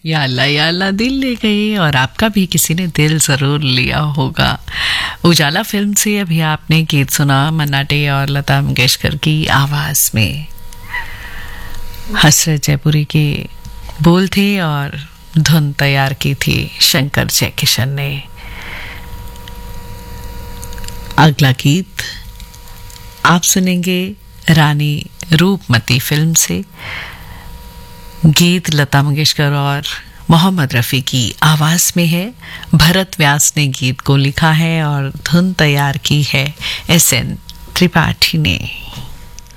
या अल्लाह दिल ले गए, और आपका भी किसी ने दिल ज़रूर लिया होगा। उजाला फिल्म से अभी आपने गीत सुना मन्ना डे और लता मंगेशकर की आवाज़ में। हसरत जयपुरी के बोल थे और धुन तैयार की थी शंकर जयकिशन ने। अगला गीत आप सुनेंगे रानी रूपमती फिल्म से। गीत लता मंगेशकर और मोहम्मद रफ़ी की आवाज़ में है। भरत व्यास ने गीत को लिखा है और धुन तैयार की है SN त्रिपाठी ने।